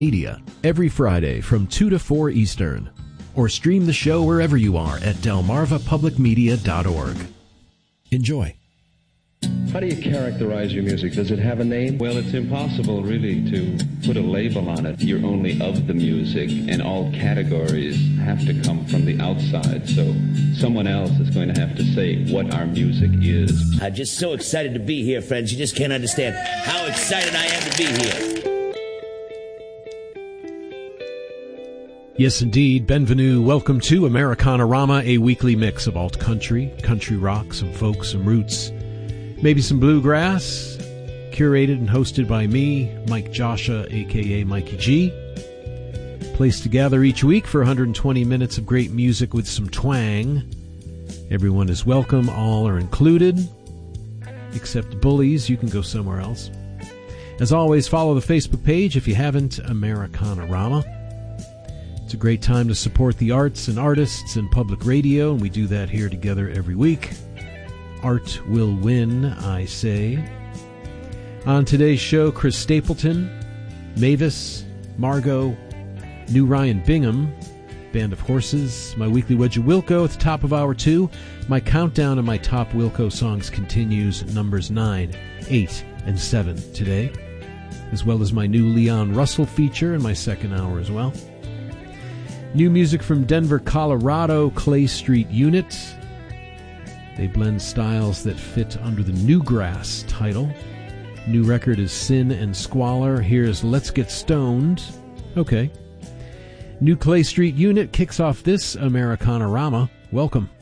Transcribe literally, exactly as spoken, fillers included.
Media every Friday from two to four Eastern. Or stream the show wherever you are at delmarva public media dot org. Enjoy. How do you characterize your music? Does it have a name? Well, it's impossible, really, to put a label on it. You're only of the music, and all categories have to come from the outside. So someone else is going to have to say what our music is. I'm just so excited to be here, friends. You just can't understand how excited I am to be here. Yes, indeed. Benvenue. Welcome to Americana-Rama, a weekly mix of alt country, country rock, some folk, some roots, maybe some bluegrass, curated and hosted by me, Mike Joshua, a k a. Mikey G. Placed together each week for one hundred twenty minutes of great music with some twang. Everyone is welcome. All are included. Except bullies. You can go somewhere else. As always, follow the Facebook page if you haven't, Americana-Rama. It's a great time to support the arts and artists and public radio, and we do that here together every week. Art will win, I say. On today's show, Chris Stapleton, Mavis, Margot, New Ryan Bingham, Band of Horses, my weekly Wedge of Wilco at the top of hour two. My countdown of my top Wilco songs continues, numbers nine, eight, and seven today, as well as my new Leon Russell feature in my second hour as well. New music from Denver, Colorado, Clay Street Unit. They blend styles that fit under the Newgrass title. New record is Sin and Squalor. Here's Let's Get Stoned. Okay. New Clay Street Unit kicks off this Americana-Rama. Welcome.